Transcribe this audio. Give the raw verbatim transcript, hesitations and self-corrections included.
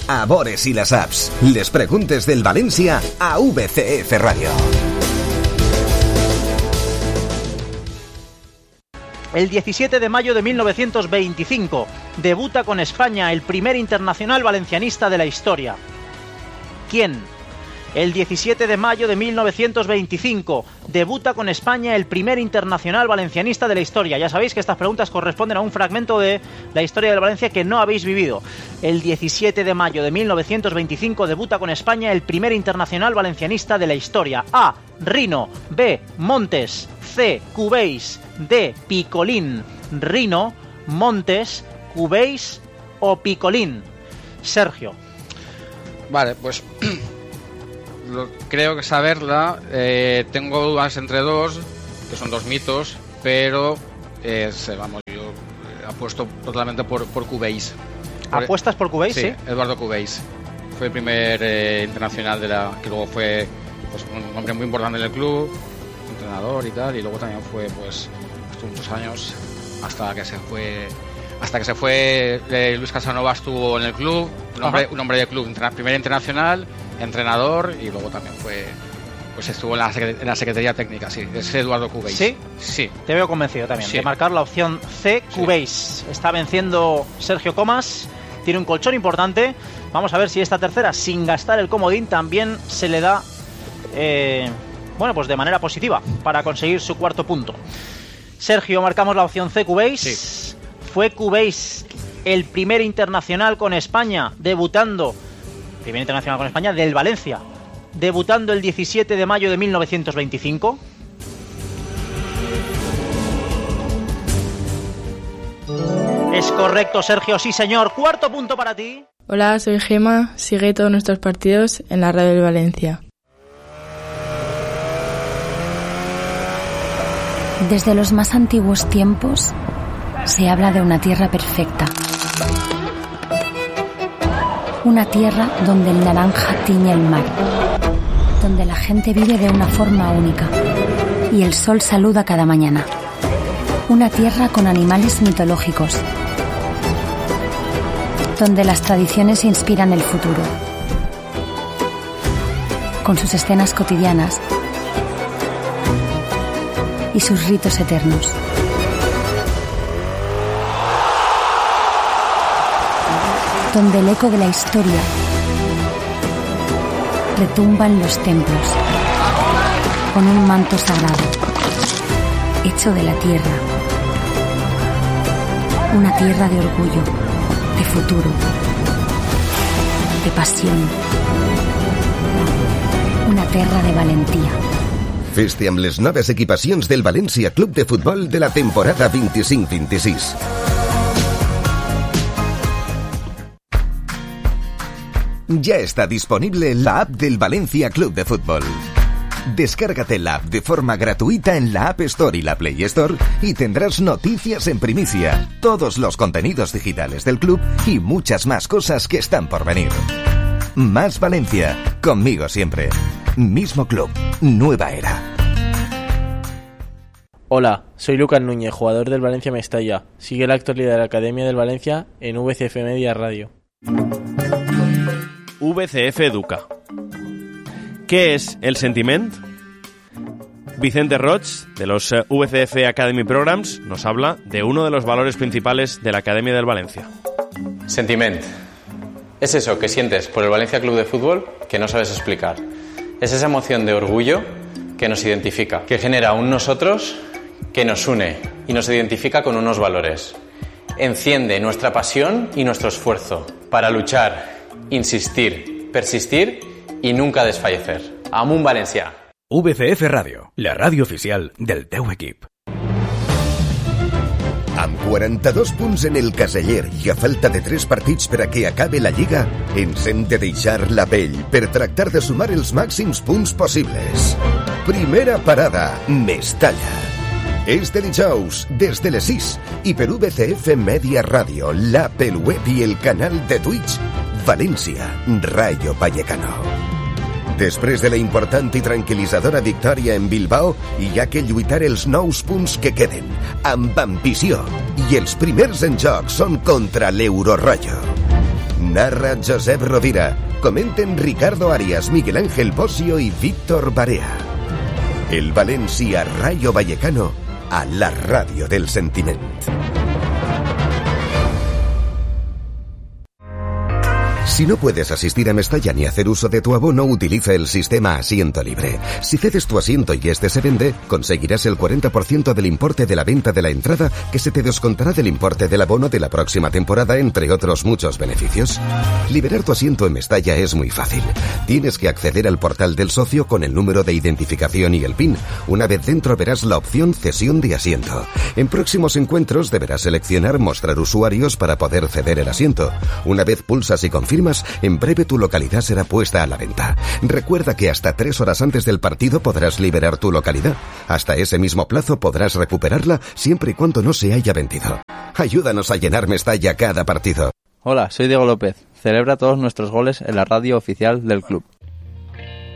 a Bores i les Apps. Les preguntes del València a V C F Radio. El diecisiete de mayo de mil novecientos veinticinco debuta con España el primer internacional valencianista de la historia. ¿Quién? El diecisiete de mayo de mil novecientos veinticinco debuta con España el primer internacional valencianista de la historia. Ya sabéis que estas preguntas corresponden a un fragmento de la historia del Valencia que no habéis vivido. El diecisiete de mayo de mil novecientos veinticinco debuta con España el primer internacional valencianista de la historia. A. Rino. B. Montes. C. Cubéis. D. Picolín. Rino, Montes, Cubéis o Picolín. Sergio. Vale, pues lo, creo que saberla. Eh, tengo dudas entre dos, que son dos mitos, pero eh, vamos, yo eh, apuesto totalmente por, por Cubéis. Por, ¿Apuestas por Cubéis? Sí, sí, Eduardo Cubéis. Fue el primer eh, internacional de la que luego fue pues, un hombre muy importante en el club, entrenador y tal, y luego también fue pues muchos años hasta que se fue hasta que se fue eh, Luis Casanova estuvo en el club, un hombre, un hombre de club, interna, primer internacional, entrenador, y luego también fue pues estuvo en la, en la Secretaría Técnica. Sí, es Eduardo Cubéis. ¿Sí? Sí. Te veo convencido también sí. de marcar la opción C, Cubéis. Sí. Está venciendo Sergio Comas, tiene un colchón importante. Vamos a ver si esta tercera, sin gastar el comodín, también se le da eh, bueno, pues de manera positiva para conseguir su cuarto punto. Sergio, marcamos la opción C, Cubéis. Sí. Fue Cubéis el primer internacional con España, debutando, primer internacional con España del Valencia, debutando el diecisiete de mayo de mil novecientos veinticinco. Es correcto, Sergio, sí señor. Cuarto punto para ti. Hola, soy Gema. Sigue todos nuestros partidos en la radio del Valencia. Desde los más antiguos tiempos se habla de una tierra perfecta. Una tierra donde el naranja tiñe el mar, donde la gente vive de una forma única y el sol saluda cada mañana. Una tierra con animales mitológicos, donde las tradiciones inspiran el futuro, con sus escenas cotidianas y sus ritos eternos. Donde el eco de la historia retumba en los templos, con un manto sagrado, hecho de la tierra. Una tierra de orgullo, de futuro, de pasión. Una tierra de valentía. Feste amb les noves equipacions del València Club de Futbol de la temporada veinticinco veintiséis. Ya está disponible la app del Valencia Club de Fútbol. Descárgate la app de forma gratuita en la App Store y la Play Store y tendrás noticias en primicia, todos los contenidos digitales del club y muchas más cosas que están por venir. Más Valencia, conmigo siempre. Mismo club, nueva era. Hola, soy Lucas Núñez, jugador del Valencia Mestalla. Sigue la actualidad de la Academia del Valencia en V C F Media Radio. V C F Educa. ¿Qué es el sentiment? Vicente Roig, de los V C F Academy Programs, nos habla de uno de los valores principales de la Academia del Valencia. Sentiment. Es eso que sientes por el Valencia Club de Fútbol que no sabes explicar. Es esa emoción de orgullo que nos identifica, que genera un nosotros que nos une y nos identifica con unos valores. Enciende nuestra pasión y nuestro esfuerzo para luchar, insistir, persistir y nunca desfallecer. Amunt Valencia. V C F Radio, la ràdio oficial del teu equip. Amb quaranta-dos punts en el caseller i a falta de tres partits per a que acabe la Lliga, ens hem de deixar la pell per tractar de sumar els màxims punts possibles. Primera parada, Mestalla. És de dijous, des de les sis, i per V C F Media Ràdio, l'app, el web i el canal de Twitch, València, Rayo Vallecano. Després de la important i tranquil·litzadora victòria en Bilbao, hi ha que lluitar els nous punts que queden, amb ambició, i els primers en joc són contra l'Eurorollo. Narra Josep Rovira. Comenten Ricardo Arias, Miguel Ángel Bosio y Víctor Barea. El Valencia Rayo Vallecano a la radio del sentiment. Si no puedes asistir a Mestalla ni hacer uso de tu abono, utiliza el sistema Asiento Libre. Si cedes tu asiento y este se vende, conseguirás el cuarenta por ciento del importe de la venta de la entrada, que se te descontará del importe del abono de la próxima temporada, entre otros muchos beneficios. Liberar tu asiento en Mestalla es muy fácil. Tienes que acceder al portal del socio con el número de identificación y el PIN. Una vez dentro verás la opción Cesión de asiento. En próximos encuentros deberás seleccionar Mostrar usuarios para poder ceder el asiento. Una vez pulsas y confirmas, en breve tu localidad será puesta a la venta. Recuerda que hasta tres horas antes del partido podrás liberar tu localidad. Hasta ese mismo plazo podrás recuperarla siempre y cuando no se haya vendido. Ayúdanos a llenar Mestalla cada partido. Hola, soy Diego López. Celebra todos nuestros goles en la radio oficial del club.